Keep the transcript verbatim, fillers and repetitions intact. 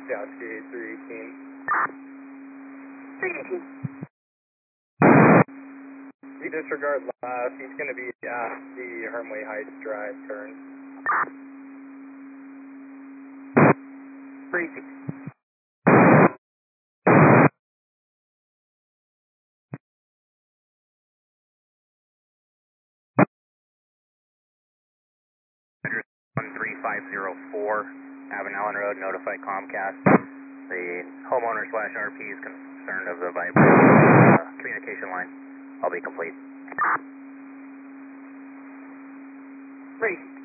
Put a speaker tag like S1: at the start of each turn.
S1: Yeah, C A three eighteen.
S2: three eighteen.
S1: You disregard last, he's going to be at the Hermway Heights Drive turn.
S2: three eighteen.
S3: one three five zero four, Avenallen Road, notify Comcast. The homeowner slash R P is concerned of the vibration uh, communication line. I'll be complete.
S2: Three.